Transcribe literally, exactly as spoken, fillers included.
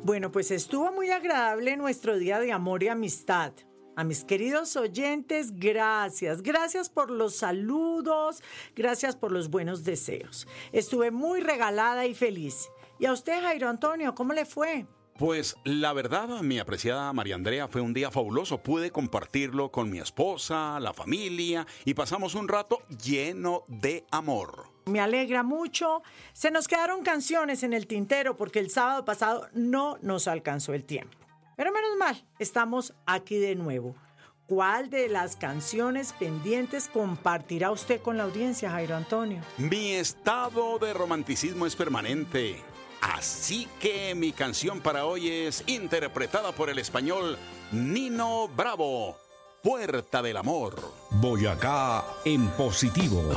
Bueno, pues estuvo muy agradable nuestro día de amor y amistad. A mis queridos oyentes, gracias. Gracias por los saludos, gracias por los buenos deseos. Estuve muy regalada y feliz. ¿Y a usted, Jairo Antonio, cómo le fue? Pues la verdad, mi apreciada María Andrea, fue un día fabuloso. Pude compartirlo con mi esposa, la familia y pasamos un rato lleno de amor. Me alegra mucho. Se nos quedaron canciones en el tintero porque el sábado pasado no nos alcanzó el tiempo. Pero menos mal, estamos aquí de nuevo. ¿Cuál de las canciones pendientes compartirá usted con la audiencia, Jairo Antonio? Mi estado de romanticismo es permanente. Así que mi canción para hoy es interpretada por el español Nino Bravo, Puerta del Amor. Boyacá en positivo.